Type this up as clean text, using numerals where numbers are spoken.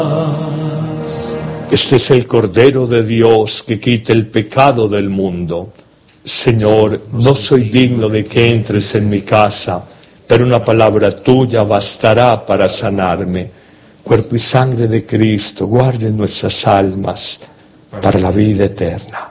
Este es el Cordero de Dios que quita el pecado del mundo. Señor, no soy digno de que entres en mi casa, pero una palabra tuya bastará para sanarme. Cuerpo y sangre de Cristo, guarden nuestras almas para la vida eterna.